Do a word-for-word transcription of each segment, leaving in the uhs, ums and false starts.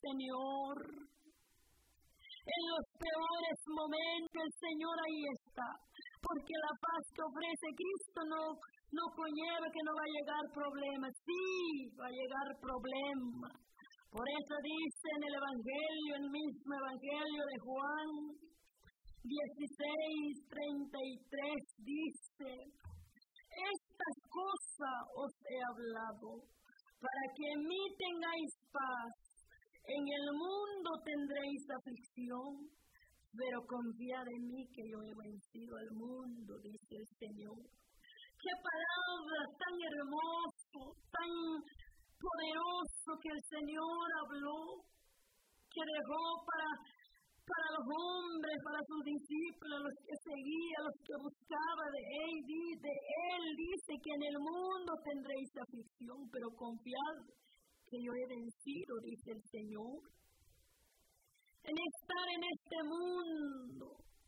Señor. En los peores momentos el Señor ahí está, porque la paz que ofrece Cristo no, no conlleva que no va a llegar problemas. Sí, va a llegar problemas. Por eso dice en el Evangelio, el mismo Evangelio de Juan dieciséis, treinta y tres, dice: estas cosas os he hablado, para que en mí tengáis paz. En el mundo tendréis aflicción, pero confiad en mí que yo he vencido al mundo, dice el Señor. Qué palabra tan hermoso, tan poderoso que el Señor habló, que dejó para, para los hombres, para sus discípulos, los que seguían, los que buscaban de él. De él dice que en el mundo tendréis aflicción, pero confiad que yo he vencido, dice el Señor. En estar en este mundo,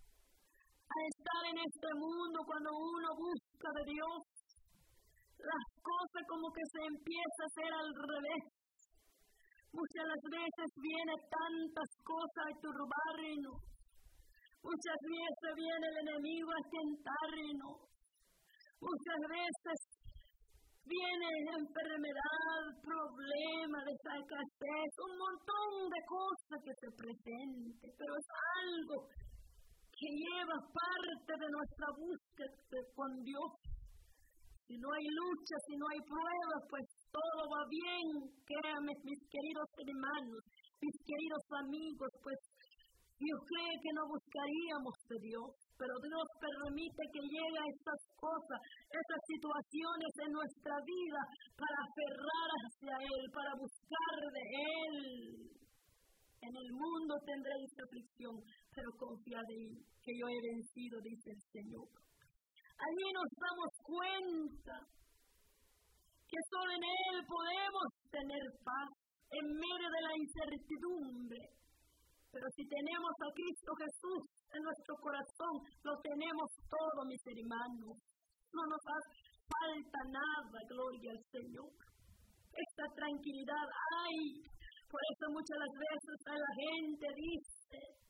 a estar en este mundo cuando uno busca de Dios, las cosas como que se empieza a hacer al revés. Muchas veces vienen tantas cosas a turbarnos, muchas veces viene el enemigo a tentarnos, muchas veces viene enfermedad, problemas, escasez, un montón de cosas que se presenten, pero es algo que lleva parte de nuestra búsqueda con Dios. Si no hay lucha, si no hay pruebas, pues todo va bien. Créanme, mis queridos hermanos, mis queridos amigos, pues yo creo que no buscaríamos de Dios, pero Dios permite que lleguen estas cosas, estas situaciones en nuestra vida para aferrar hacia Él, para buscar de Él. En el mundo tendréis aflicción, pero confiad en mí, que yo he vencido, dice el Señor. Allí nos damos cuenta que solo en Él podemos tener paz en medio de la incertidumbre. Pero si tenemos a Cristo Jesús en nuestro corazón, lo tenemos todo, mis hermanos. No nos hace falta nada, gloria al Señor. Esta tranquilidad hay. Por eso muchas veces la gente dice: